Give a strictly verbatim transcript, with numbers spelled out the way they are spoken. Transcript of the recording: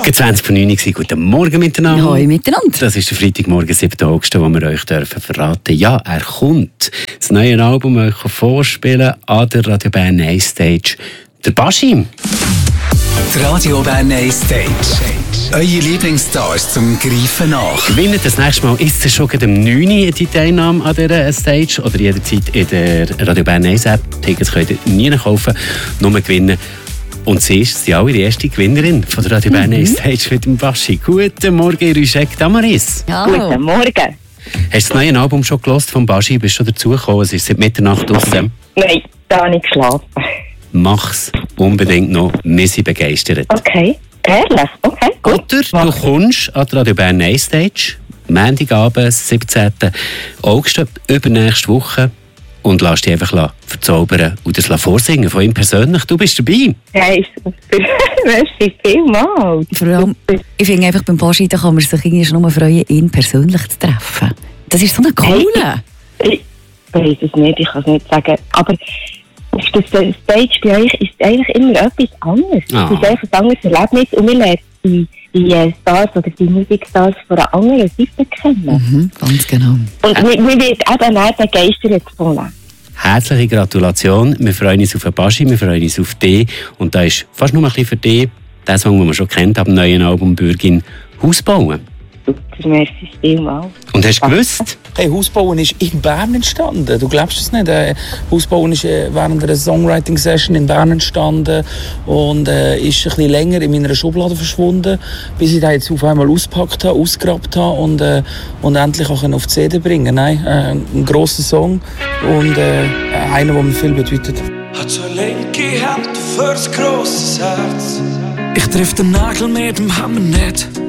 zwanzig vor neun Uhr. Guten Morgen miteinander. Hallo miteinander. Das ist der Freitagmorgen, siebten August, wo wir euch dürfen verraten. Ja, er kommt. Das neue Album euch vorspielen an der Radio Bern Nice Stage. Der Baschi. Die Radio Bern Nice Stage. Eure Lieblingsstars zum Greifen nach. Gewinnt das nächste Mal. Ist es schon um neun Uhr die Teilnahme an dieser Stage oder jederzeit in der Radio Bern Nice App. Tickets könnt ihr nie kaufen, nur gewinnen. Und sie ist die allererste Gewinnerin von der Radio Bern Nice Stage mit dem Baschi. Guten Morgen, Rüschek Damaris. Hallo. Guten Morgen. Hast du das neue Album schon gehört vom Baschi? Bist du schon dazugekommen? Es ist seit Mitternacht draussen. Nein, da habe ich geschlafen. Mach's unbedingt noch. Wir sind begeistert. Okay, ehrlich? Okay, gut. Oder du kommst an die Radio Bern Nice Stage, Montagabend, siebzehnten August, übernächste Woche, und lass dich einfach verzaubern und das vorsingen von ihm persönlich. Du bist dabei. Hey, super. Merci vielmals. Vor allem, ich finde einfach, beim Baschi, da kann man sich irgendwie schon nur freuen, ihn persönlich zu treffen. Das ist so eine coole. Ich weiß es nicht, ich kann es nicht sagen. Aber auf der Stage bei euch ist eigentlich immer etwas anderes. Ah. Es ist einfach ein anderes Erlebnis und wir lernen die, die Stars oder die Musikstars von einer anderen Seite kennen. Mhm, ganz genau. Und wir, wir werden eben auch begeistert von ihm. Herzliche Gratulation. Wir freuen uns auf den Baschi, wir freuen uns auf dich. Und da ist fast nur ein bisschen für dich der Song, den man schon kennt, ab dem neuen Album Bürgin, Haus bauen. Super, merci vielmals. Und hast du gewusst? Hey, Hausbauen ist in Bern entstanden. Du glaubst es nicht. Äh, Hausbauen ist äh, während einer Songwriting-Session in Bern entstanden und äh, ist ein bisschen länger in meiner Schublade verschwunden, bis ich da jetzt auf einmal ausgepackt habe, ausgegrabt habe und, äh, und endlich auch auf die C D bringen. Nein, äh, ein grosser Song und äh, einer, der mir viel bedeutet. Hat so eine linke Hand für ein grosses Herz. Ich triff den Nagel mit dem Hammer nicht.